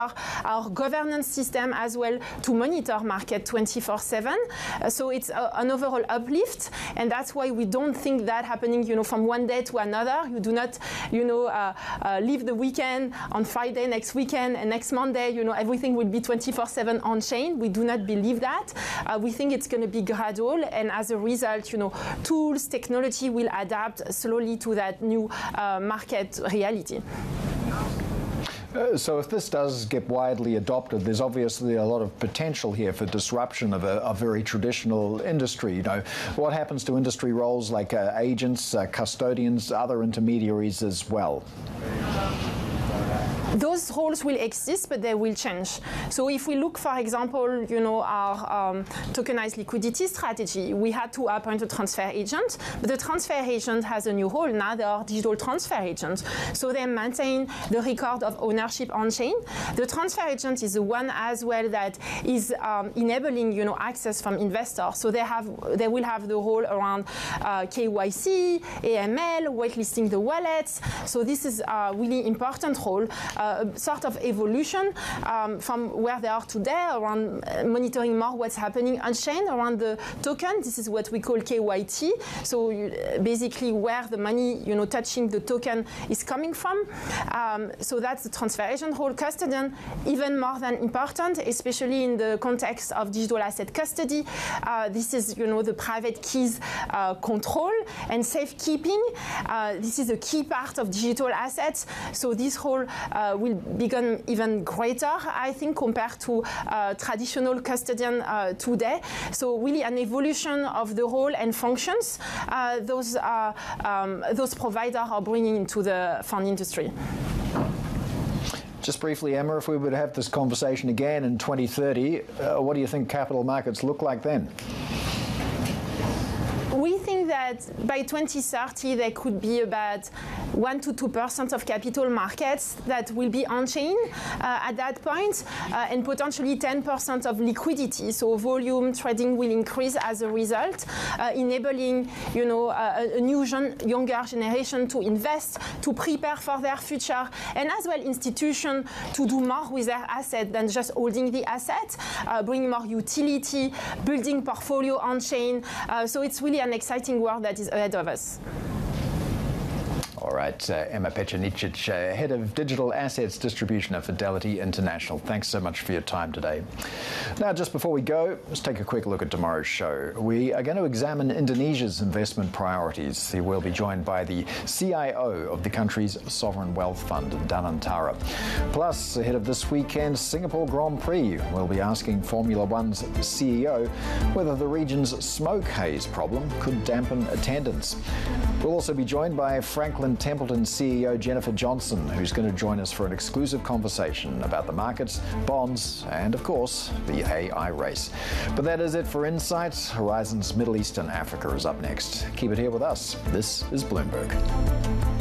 our governance system as well to monitor market 24/7. So it's an overall uplift, and that's why we don't think that happening, from one day to another. You do not, leave the weekend on Friday next weekend and next Monday, everything will be 24/7 on chain. We do not believe that. We think it's going to be gradual, and as a result, tools, technology will adapt slowly to that new market reality. So if this does get widely adopted, there's obviously a lot of potential here for disruption of a very traditional industry. What happens to industry roles like agents, custodians, other intermediaries as well? Those roles will exist, but they will change. So if we look, for example, our tokenized liquidity strategy, we had to appoint a transfer agent, but the transfer agent has a new role. Now they are digital transfer agents. So they maintain the record of ownership on chain. The transfer agent is the one as well that is enabling, access from investors. So they will have the role around KYC, AML, whitelisting the wallets. So this is a really important role. Sort of evolution from where they are today around monitoring more what's happening on chain around the token. This is what we call KYT. So basically where the money, touching the token is coming from. So that's the transfer agent role. Custodian, even more than important, especially in the context of digital asset custody. This is, the private keys control and safekeeping. This is a key part of digital assets. So this role will become even greater, I think, compared to traditional custodian today. So really an evolution of the role and functions those providers are bringing into the fund industry. Just briefly, Emma, if we were to have this conversation again in 2030, what do you think capital markets look like then? We think that by 2030 there could be about 1 to 2% of capital markets that will be on-chain at that point, and potentially 10% of liquidity. So volume trading will increase as a result, enabling a new younger generation to invest, to prepare for their future, and as well institutions to do more with their asset than just holding the asset, bring more utility, building portfolio on-chain. So it's really an exciting world that is ahead of us. All right, Emma Petroničić, Head of Digital Assets Distribution at Fidelity International. Thanks so much for your time today. Now, just before we go, let's take a quick look at tomorrow's show. We are going to examine Indonesia's investment priorities. We'll be joined by the CIO of the country's sovereign wealth fund, Danantara. Plus, ahead of this weekend's Singapore Grand Prix, we'll be asking Formula One's CEO whether the region's smoke haze problem could dampen attendance. We'll also be joined by Franklin Templeton CEO Jennifer Johnson, who's going to join us for an exclusive conversation about the markets, bonds, and of course, the AI race. But that is it for Insights. Horizons Middle East and Africa is up next. Keep it here with us. This is Bloomberg.